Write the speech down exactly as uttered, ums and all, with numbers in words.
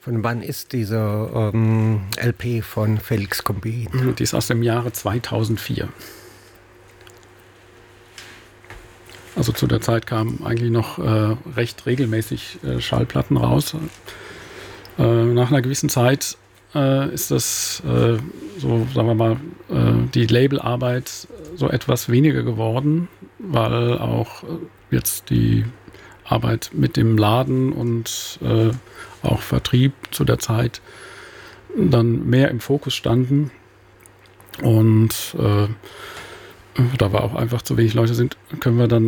Von wann ist diese ähm, L P von Felix Combin? Die ist aus dem Jahre zweitausendvier. Also zu der Zeit kamen eigentlich noch äh, recht regelmäßig äh, Schallplatten raus. Äh, nach einer gewissen Zeit äh, ist das, äh, so sagen wir mal, äh, die Labelarbeit so etwas weniger geworden, weil auch äh, jetzt die Arbeit mit dem Laden und äh, auch Vertrieb zu der Zeit dann mehr im Fokus standen. Und äh, da wir auch einfach zu wenig Leute sind, können wir dann